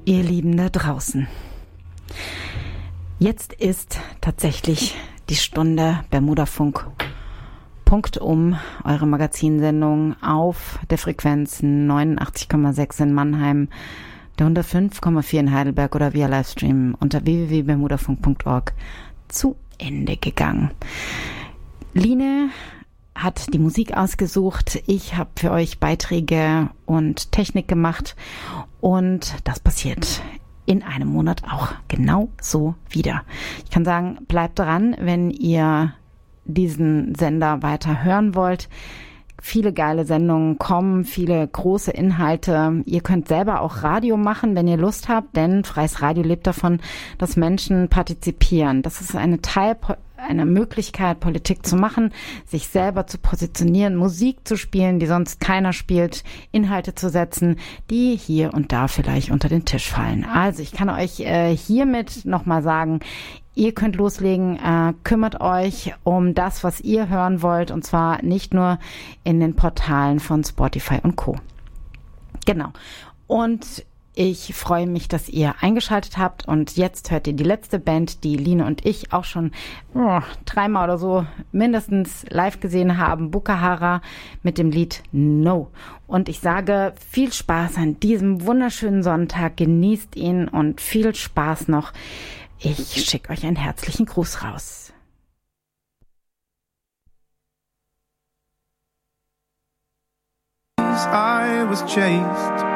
Ihr Lieben da draußen. Jetzt ist tatsächlich die Stunde Bermudafunk. Punkt eure Magazinsendung auf der Frequenz 89,6 in Mannheim, der 105,4 in Heidelberg oder via Livestream unter www.bermudafunk.org zu Ende gegangen. Line hat die Musik ausgesucht. Ich habe für euch Beiträge und Technik gemacht und das passiert in einem Monat auch genau so wieder. Ich kann sagen, bleibt dran, wenn ihr diesen Sender weiter hören wollt. Viele geile Sendungen kommen, viele große Inhalte. Ihr könnt selber auch Radio machen, wenn ihr Lust habt, denn Freies Radio lebt davon, dass Menschen partizipieren. Das ist eine Möglichkeit, Politik zu machen, sich selber zu positionieren, Musik zu spielen, die sonst keiner spielt, Inhalte zu setzen, die hier und da vielleicht unter den Tisch fallen. Also ich kann euch hiermit nochmal sagen, ihr könnt loslegen, kümmert euch um das, was ihr hören wollt, und zwar nicht nur in den Portalen von Spotify und Co. Genau. Und ich freue mich, dass ihr eingeschaltet habt, und jetzt hört ihr die letzte Band, die Line und ich auch schon 3-mal oder so mindestens live gesehen haben, Bukahara mit dem Lied No. Und ich sage viel Spaß an diesem wunderschönen Sonntag, genießt ihn und viel Spaß noch. Ich schicke euch einen herzlichen Gruß raus. I was chased